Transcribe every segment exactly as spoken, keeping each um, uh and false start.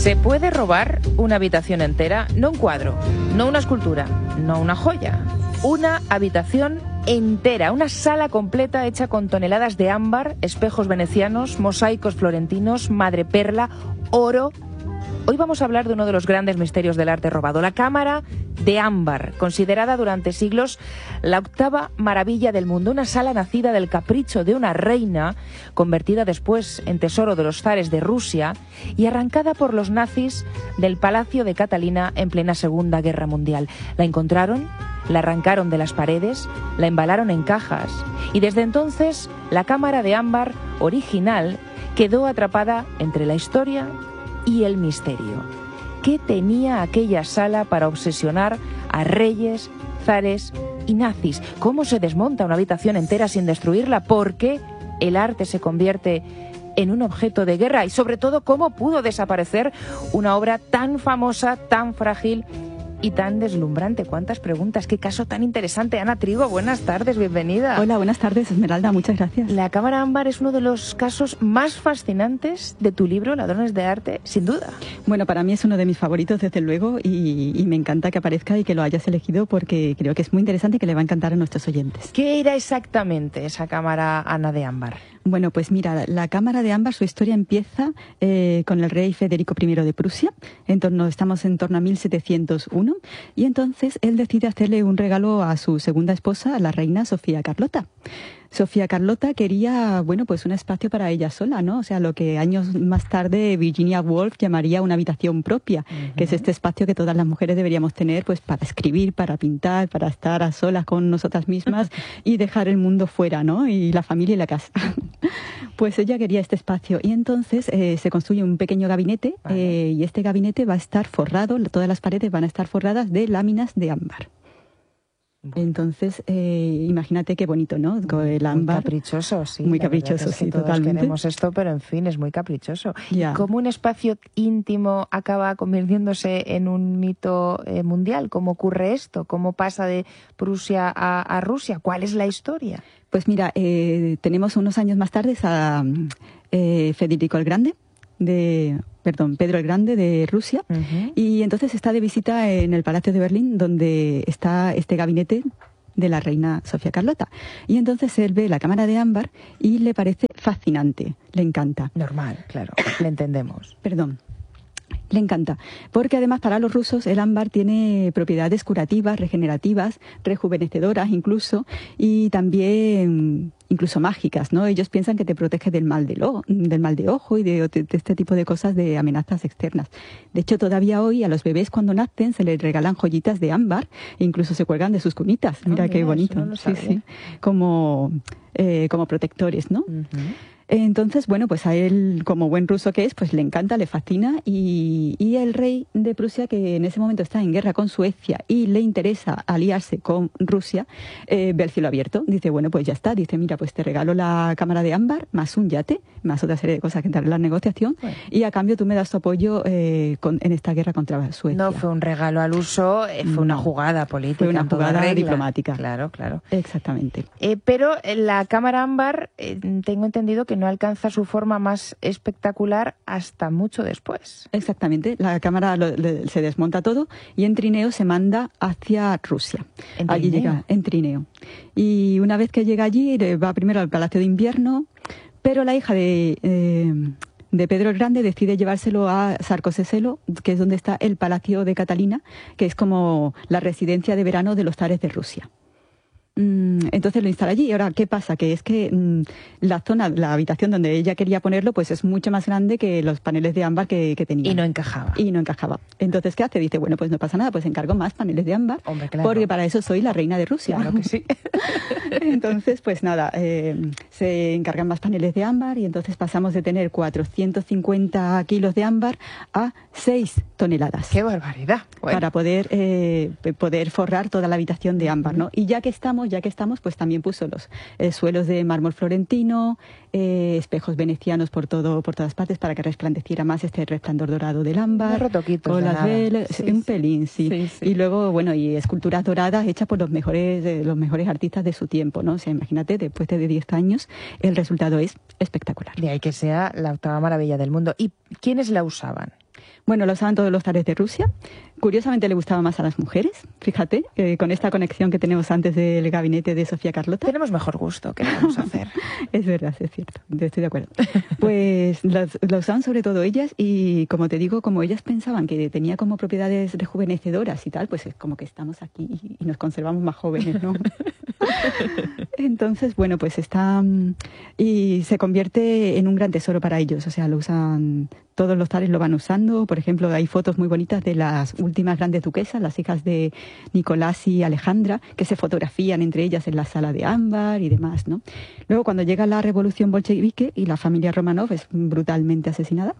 ¿Se puede robar una habitación entera? No un cuadro, no una escultura, no una joya. Una habitación entera, una sala completa hecha con toneladas de ámbar, espejos venecianos, mosaicos florentinos, madreperla, oro. Hoy vamos a hablar de uno de los grandes misterios del arte robado, la cámara de ámbar, considerada durante siglos la octava maravilla del mundo, una sala nacida del capricho de una reina, convertida después en tesoro de los zares de Rusia y arrancada por los nazis del Palacio de Catalina en plena Segunda Guerra Mundial. La encontraron, la arrancaron de las paredes, la embalaron en cajas y desde entonces la cámara de ámbar original quedó atrapada entre la historia y el misterio. ¿Qué tenía aquella sala para obsesionar a reyes, zares y nazis? ¿Cómo se desmonta una habitación entera sin destruirla? ¿Por qué el arte se convierte en un objeto de guerra? Y sobre todo, ¿cómo pudo desaparecer una obra tan famosa, tan frágil y tan deslumbrante? ¿Cuántas preguntas? ¡Qué caso tan interesante! Ana Trigo, buenas tardes, bienvenida. Hola, buenas tardes, Esmeralda, muchas gracias. La cámara ámbar es uno de los casos más fascinantes de tu libro, Ladrones de Arte, sin duda. Bueno, para mí es uno de mis favoritos, desde luego, y, y me encanta que aparezca y que lo hayas elegido porque creo que es muy interesante y que le va a encantar a nuestros oyentes. ¿Qué era exactamente esa cámara, Ana, de ámbar? Bueno, pues mira, la cámara de ámbar, su historia empieza eh, con el rey Federico primero de Prusia, en torno, estamos en torno a mil setecientos uno, y entonces él decide hacerle un regalo a su segunda esposa, a la reina Sofía Carlota. Sofía Carlota quería, bueno, pues un espacio para ella sola, ¿no? O sea, lo que años más tarde Virginia Woolf llamaría una habitación propia, uh-huh. que es este espacio que todas las mujeres deberíamos tener, pues para escribir, para pintar, para estar a solas con nosotras mismas y dejar el mundo fuera, ¿no? Y la familia y la casa. Pues ella quería este espacio y entonces eh, se construye un pequeño gabinete vale. eh, y este gabinete va a estar forrado, todas las paredes van a estar forradas de láminas de ámbar. Entonces, eh, imagínate qué bonito, ¿no? Con el ámbar. Muy caprichoso, sí. Muy caprichoso, es que sí, todos totalmente. Queremos esto, pero en fin, es muy caprichoso. Ya. ¿Cómo un espacio íntimo acaba convirtiéndose en un mito eh, mundial? ¿Cómo ocurre esto? ¿Cómo pasa de Prusia a, a Rusia? ¿Cuál es la historia? Pues mira, eh, tenemos unos años más tarde a eh, Federico el Grande, de... perdón, Pedro el Grande de Rusia, uh-huh. y entonces está de visita en el Palacio de Berlín, donde está este gabinete de la reina Sofía Carlota. Y entonces él ve la cámara de ámbar y le parece fascinante, le encanta. Normal, claro, le entendemos. Perdón. Le encanta, porque además para los rusos el ámbar tiene propiedades curativas, regenerativas, rejuvenecedoras incluso, y también incluso mágicas, ¿no? Ellos piensan que te protege del mal de, lo, del mal de ojo y de, de este tipo de cosas, de amenazas externas. De hecho, todavía hoy a los bebés cuando nacen se les regalan joyitas de ámbar e incluso se cuelgan de sus cunitas. Mira, oh, mira qué bonito. No lo sí, sí. Como, eh, como protectores, ¿no? Uh-huh. Entonces, bueno, pues a él, como buen ruso que es, pues le encanta, le fascina, y, y el rey de Prusia, que en ese momento está en guerra con Suecia y le interesa aliarse con Rusia, eh, ve el cielo abierto, dice, bueno, pues ya está, dice, mira, pues te regalo la cámara de ámbar, más un yate, más otra serie de cosas que entrar en la negociación, bueno. y a cambio tú me das tu apoyo eh, con, en esta guerra contra Suecia. No fue un regalo al uso, eh, fue una jugada política. Fue una jugada diplomática. Claro, claro. Exactamente. Eh, pero la cámara ámbar, eh, tengo entendido que no alcanza su forma más espectacular hasta mucho después. Exactamente, la cámara lo, le, se desmonta todo y en trineo se manda hacia Rusia. ¿En allí trineo? Llega, en trineo. Y una vez que llega allí, va primero al Palacio de Invierno, pero la hija de, eh, de Pedro el Grande decide llevárselo a Sarcoseselo, que es donde está el Palacio de Catalina, que es como la residencia de verano de los zares de Rusia. Entonces lo instala allí. Y ahora, ¿qué pasa? Que es que mmm, la zona, la habitación donde ella quería ponerlo, pues es mucho más grande que los paneles de ámbar que, que tenía. Y no encajaba. Y no encajaba. Entonces, ¿qué hace? Dice, bueno, pues no pasa nada, pues encargo más paneles de ámbar. Hombre, claro. Porque para eso soy la reina de Rusia. Claro que sí. Entonces, pues nada, eh, se encargan más paneles de ámbar y entonces pasamos de tener cuatrocientos cincuenta kilos de ámbar a seis toneladas. ¡Qué barbaridad! Bueno. Para poder, eh, poder forrar toda la habitación de ámbar, ¿no? Y ya que estamos, ya que estamos, pues también puso los eh, suelos de mármol florentino, eh, espejos venecianos por todo, por todas partes para que resplandeciera más este resplandor dorado del ámbar. Unos retoquitos con de las nada. velas, Sí, un sí. pelín, sí. Sí, sí. Y luego, bueno, y esculturas doradas hechas por los mejores, eh, los mejores artistas de su tiempo, ¿no? O sea, imagínate, después de diez años, el resultado es espectacular. De ahí que sea la octava maravilla del mundo. ¿Y quiénes la usaban? Bueno, lo usaban todos los zares de Rusia. Curiosamente le gustaba más a las mujeres, fíjate, eh, con esta conexión que tenemos antes del gabinete de Sofía Carlota. Tenemos mejor gusto, ¿qué vamos a hacer? Es verdad, es cierto, estoy de acuerdo. Pues lo usaban sobre todo ellas y, como te digo, como ellas pensaban que tenía como propiedades rejuvenecedoras y tal, pues es como que estamos aquí y nos conservamos más jóvenes, ¿no? Entonces, bueno, pues está... Y se convierte en un gran tesoro para ellos, o sea, lo usan... Todos los zares lo van usando. Por ejemplo, hay fotos muy bonitas de las últimas grandes duquesas, las hijas de Nicolás y Alejandra, que se fotografían entre ellas en la sala de ámbar y demás, ¿no? Luego, cuando llega la revolución bolchevique y la familia Romanov es brutalmente asesinada,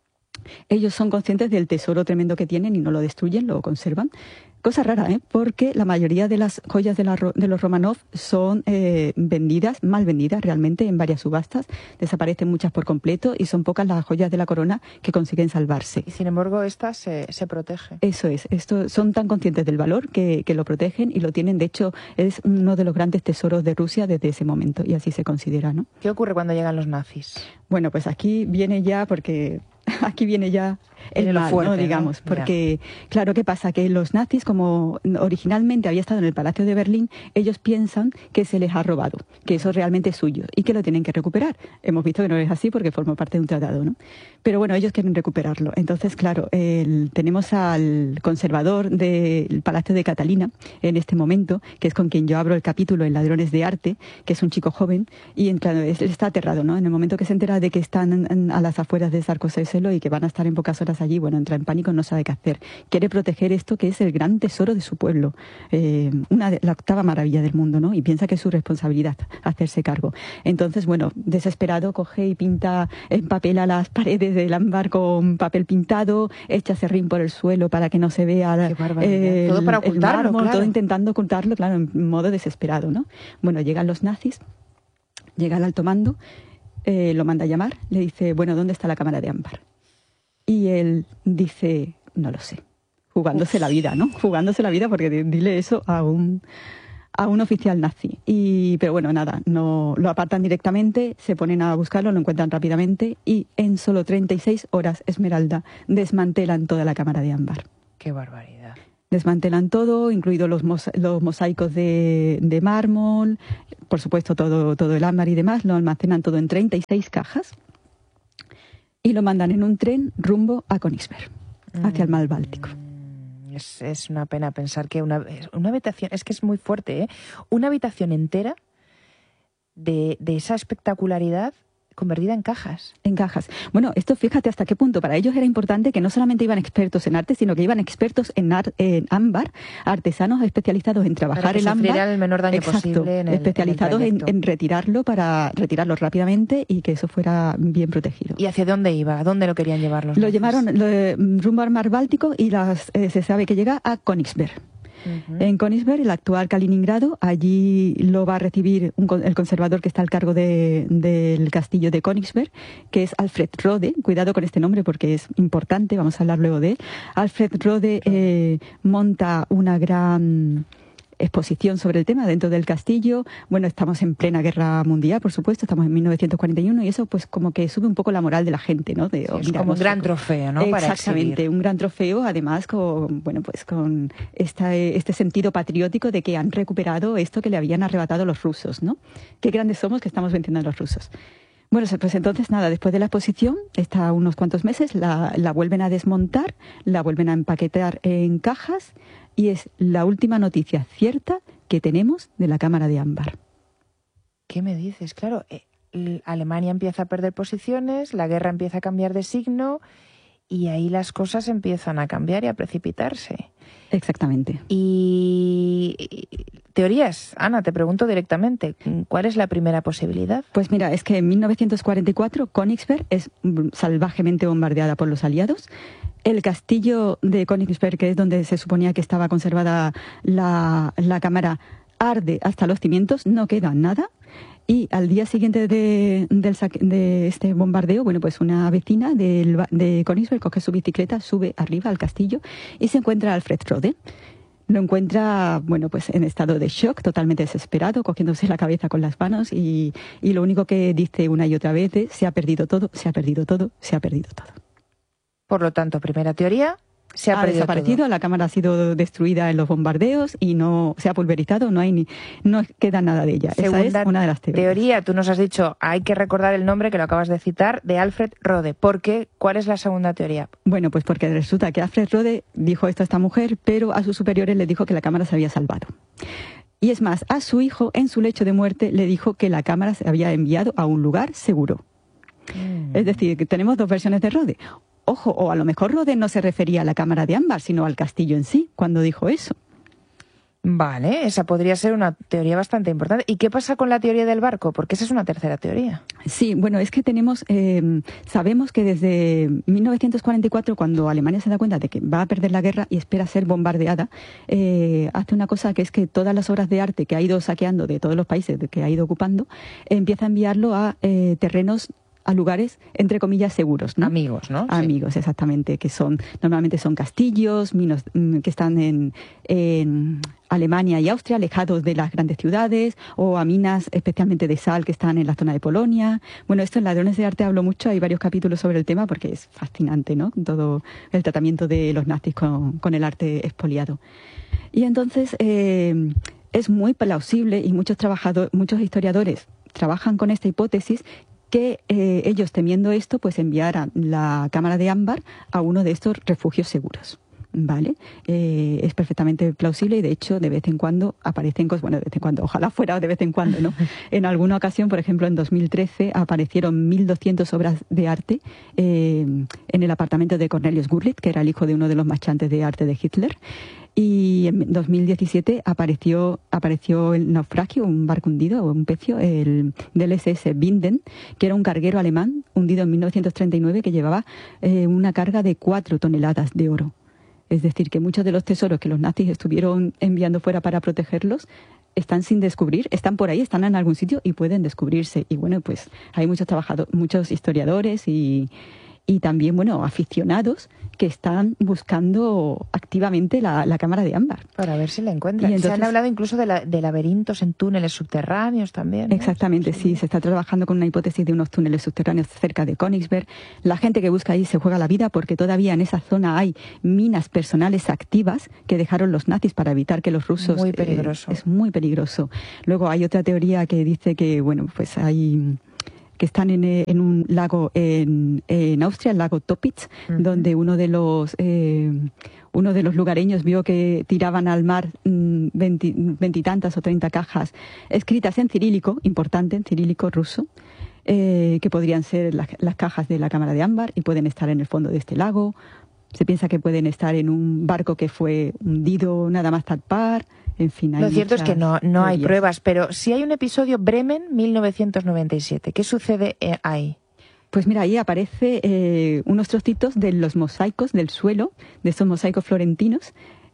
ellos son conscientes del tesoro tremendo que tienen y no lo destruyen, lo conservan. Cosa rara, ¿eh? Porque la mayoría de las joyas de, la, de los Romanov son eh, vendidas, mal vendidas realmente, en varias subastas. Desaparecen muchas por completo y son pocas las joyas de la corona que consiguen salvarse. Y sin embargo, esta se, se protege. Eso es. Esto, son tan conscientes del valor que, que lo protegen y lo tienen. De hecho, es uno de los grandes tesoros de Rusia desde ese momento y así se considera, ¿no? ¿Qué ocurre cuando llegan los nazis? Bueno, pues aquí viene ya porque... Aquí viene ya el viene mal, lo fuerte, ¿no? Digamos, ¿no? Porque, claro, ¿qué pasa? Que los nazis, como originalmente había estado en el Palacio de Berlín, ellos piensan que se les ha robado, que eso realmente es suyo y que lo tienen que recuperar. Hemos visto que no es así porque forma parte de un tratado, ¿no? Pero bueno, ellos quieren recuperarlo. Entonces, claro, el, tenemos al conservador del Palacio de Catalina en este momento, que es con quien yo abro el capítulo en Ladrones de Arte, que es un chico joven, y claro, él está aterrado, ¿no? En el momento que se entera de que están a las afueras de Sarcoséselo y que van a estar en pocas horas allí, bueno, entra en pánico, no sabe qué hacer. Quiere proteger esto que es el gran tesoro de su pueblo, eh, una de, la octava maravilla del mundo, ¿no? Y piensa que es su responsabilidad hacerse cargo. Entonces, bueno, desesperado, coge y pinta, empapela las paredes del ámbar con papel pintado, echa serrín por el suelo para que no se vea eh, todo para ocultarlo, mármol, claro. todo intentando ocultarlo, claro, en modo desesperado, ¿no? Bueno, llegan los nazis, llega el alto mando, eh, lo manda a llamar, le dice, bueno, ¿dónde está la cámara de ámbar? Y él dice, no lo sé, jugándose Uf. la vida, ¿no? Jugándose la vida porque dile eso a un... a un oficial nazi. Y, pero bueno, nada, no lo apartan directamente, se ponen a buscarlo, lo encuentran rápidamente y en solo treinta y seis horas, Esmeralda, desmantelan toda la cámara de ámbar. ¡Qué barbaridad! Desmantelan todo, incluidos los, mos los mosaicos de, de mármol, por supuesto todo, todo el ámbar y demás, lo almacenan todo en treinta y seis cajas y lo mandan en un tren rumbo a Königsberg, mm. hacia el mar Báltico. Es, es una pena pensar que una, una habitación, es que es muy fuerte, ¿eh? Una habitación entera de, de esa espectacularidad convertida en cajas. En cajas. Bueno, esto fíjate hasta qué punto para ellos era importante que no solamente iban expertos en arte, sino que iban expertos en, ar, en ámbar, artesanos especializados en trabajar el ámbar. el menor daño Exacto, posible en el, especializados en, en, en retirarlo para retirarlo rápidamente y que eso fuera bien protegido. ¿Y hacia dónde iba? ¿A dónde lo querían llevar los Lo nazis? llevaron lo, rumbo al mar Báltico y las, eh, se sabe que llega a Königsberg. Uh-huh. En Königsberg, el actual Kaliningrado, allí lo va a recibir un, el conservador que está al cargo de, del castillo de Königsberg, que es Alfred Rode. Cuidado con este nombre porque es importante, vamos a hablar luego de él. Alfred Rode eh, monta una gran exposición sobre el tema dentro del castillo. Bueno, estamos en plena guerra mundial, por supuesto, estamos en mil novecientos cuarenta y uno y eso pues como que sube un poco la moral de la gente, ¿no? De, sí, oh, es mira, como un gran trofeo, ¿no? Exactamente, para un gran trofeo, además con, bueno, pues con esta, este sentido patriótico de que han recuperado esto que le habían arrebatado los rusos, ¿no? Qué grandes somos que estamos venciendo a los rusos. Bueno, pues entonces nada, después de la exposición, está unos cuantos meses, la, la vuelven a desmontar, la vuelven a empaquetar en cajas y es la última noticia cierta que tenemos de la cámara de ámbar. ¿Qué me dices? Claro, eh, Alemania empieza a perder posiciones, la guerra empieza a cambiar de signo y ahí las cosas empiezan a cambiar y a precipitarse. Exactamente. Y teorías, Ana, te pregunto directamente, ¿cuál es la primera posibilidad? Pues mira, es que en mil novecientos cuarenta y cuatro Königsberg es salvajemente bombardeada por los aliados. El castillo de Königsberg, que es donde se suponía que estaba conservada la, la cámara, arde hasta los cimientos, no queda nada. Y al día siguiente de, del de este bombardeo, bueno, pues una vecina del, de Königsberg coge su bicicleta, sube arriba al castillo y se encuentra a Alfred Rode. Lo encuentra, bueno, pues en estado de shock, totalmente desesperado, cogiéndose la cabeza con las manos y, y lo único que dice una y otra vez es, se ha perdido todo, se ha perdido todo, se ha perdido todo. Por lo tanto, primera teoría, se ha, ha desaparecido, todo. La cámara ha sido destruida en los bombardeos y no se ha pulverizado, no hay ni, no queda nada de ella. Segunda Esa es una de las teorías. Teoría, tú nos has dicho, hay que recordar el nombre que lo acabas de citar, de Alfred Rode. ¿Por qué? ¿Cuál es la segunda teoría? Bueno, pues porque resulta que Alfred Rode dijo esto a esta mujer, pero a sus superiores les dijo que la cámara se había salvado. Y es más, a su hijo, en su lecho de muerte, le dijo que la cámara se había enviado a un lugar seguro. Mm. Es decir, que tenemos dos versiones de Rode. Ojo, o a lo mejor Rode no se refería a la cámara de ámbar, sino al castillo en sí, cuando dijo eso. Vale, esa podría ser una teoría bastante importante. ¿Y qué pasa con la teoría del barco? Porque esa es una tercera teoría. Sí, bueno, es que tenemos, eh, sabemos que desde mil novecientos cuarenta y cuatro, cuando Alemania se da cuenta de que va a perder la guerra y espera ser bombardeada, eh, hace una cosa que es que todas las obras de arte que ha ido saqueando de todos los países que ha ido ocupando, eh, empieza a enviarlo a eh, terrenos, a lugares, entre comillas, seguros, ¿no? Amigos, ¿no? Amigos, sí. Exactamente, que son, normalmente son castillos, minos, que están en, en Alemania y Austria, alejados de las grandes ciudades, o a minas especialmente de sal que están en la zona de Polonia. Bueno, esto en Ladrones de Arte hablo mucho, hay varios capítulos sobre el tema porque es fascinante, ¿no? Todo el tratamiento de los nazis con, con el arte expoliado. Y entonces, eh, es muy plausible, y muchos trabajadores, muchos historiadores trabajan con esta hipótesis, que eh, ellos, temiendo esto, pues enviaran la cámara de ámbar a uno de estos refugios seguros. ¿Vale? Eh, es perfectamente plausible y de hecho de vez en cuando aparecen cosas, bueno, de vez en cuando, ojalá fuera de vez en cuando, ¿no? En alguna ocasión, por ejemplo, en dos mil trece aparecieron mil doscientas obras de arte eh, en el apartamento de Cornelius Gurlitt, que era el hijo de uno de los marchantes de arte de Hitler. Y en dos mil diecisiete apareció, apareció el naufragio, un barco hundido, o un pecio, el del ese ese Binden, que era un carguero alemán hundido en mil novecientos treinta y nueve que llevaba eh, una carga de cuatro toneladas de oro. Es decir, que muchos de los tesoros que los nazis estuvieron enviando fuera para protegerlos están sin descubrir, están por ahí, están en algún sitio y pueden descubrirse. Y bueno, pues hay muchos trabajadores, muchos historiadores y, y también, bueno, aficionados que están buscando activamente la, la cámara de ámbar. Para ver si la encuentran. Entonces, se han hablado incluso de, la, de laberintos en túneles subterráneos también, ¿no? Exactamente, sí. sí. Se está trabajando con una hipótesis de unos túneles subterráneos cerca de Königsberg. La gente que busca ahí se juega la vida porque todavía en esa zona hay minas personales activas que dejaron los nazis para evitar que los rusos... Muy peligroso. Eh, es muy peligroso. Luego hay otra teoría que dice que, bueno, pues hay... que están en, en un lago en, en Austria, el lago Toppitz, uh-huh. donde uno de los eh, uno de los lugareños vio que tiraban al mar veintitantas o treinta cajas escritas en cirílico, importante, en cirílico ruso, eh, que podrían ser las, las cajas de la cámara de ámbar y pueden estar en el fondo de este lago. Se piensa que pueden estar en un barco que fue hundido nada más tapar. En fin, hay Lo cierto es que no, no hay teorías. pruebas, pero sí hay un episodio, Bremen, mil novecientos noventa y siete. ¿Qué sucede ahí? Pues mira, ahí aparece eh, unos trocitos de los mosaicos del suelo, de esos mosaicos florentinos,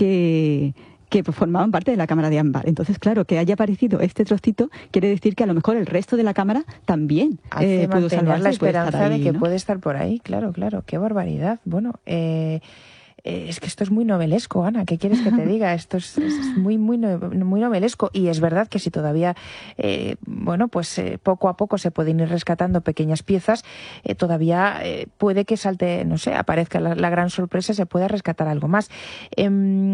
que, que formaban parte de la cámara de ámbar. Entonces, claro, que haya aparecido este trocito quiere decir que a lo mejor el resto de la cámara también Hace eh, pudo salvarse. la esperanza ahí, de que ¿no? puede estar por ahí, claro, claro. Qué barbaridad. Bueno, eh... es que esto es muy novelesco, Ana. ¿Qué quieres que te diga? Esto es, es muy, muy, muy novelesco. Y es verdad que si todavía, eh, bueno, pues eh, poco a poco se pueden ir rescatando pequeñas piezas, eh, todavía eh, puede que salte, no sé, aparezca la, la gran sorpresa, se pueda rescatar algo más. Eh,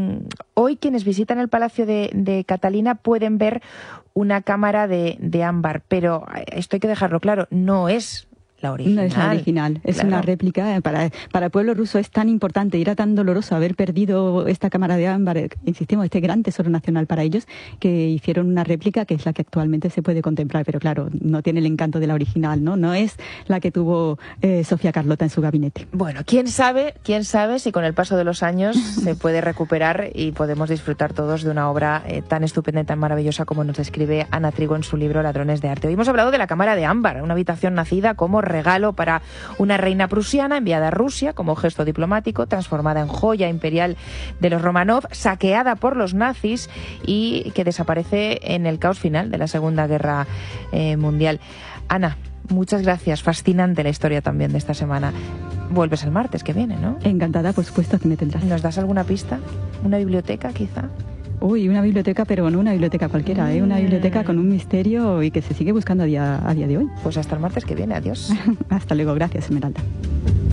hoy quienes visitan el Palacio de, de Catalina pueden ver una cámara de, de ámbar, pero esto hay que dejarlo claro, no es la original. No es la original, es claro. Una réplica. Para, para el pueblo ruso es tan importante y era tan doloroso haber perdido esta cámara de ámbar, insistimos, este gran tesoro nacional para ellos, que hicieron una réplica que es la que actualmente se puede contemplar, pero claro, no tiene el encanto de la original, ¿no? No es la que tuvo eh, Sofía Carlota en su gabinete. Bueno, quién sabe, quién sabe si con el paso de los años se puede recuperar y podemos disfrutar todos de una obra eh, tan estupenda y tan maravillosa como nos describe Ana Trigo en su libro Ladrones de Arte. Hoy hemos hablado de la cámara de ámbar, una habitación nacida como regalo para una reina prusiana enviada a Rusia como gesto diplomático, transformada en joya imperial de los Romanov, saqueada por los nazis y que desaparece en el caos final de la Segunda Guerra eh, Mundial. Ana, muchas gracias. Fascinante la historia también de esta semana. Vuelves el martes que viene, ¿no? Encantada, por supuesto que me tendrás. ¿Nos das alguna pista? ¿Una biblioteca, quizá? Uy, una biblioteca, pero no una biblioteca cualquiera, ¿eh? Una biblioteca con un misterio y que se sigue buscando a día, a día de hoy. Pues hasta el martes que viene, adiós. Hasta luego, gracias, Esmeralda.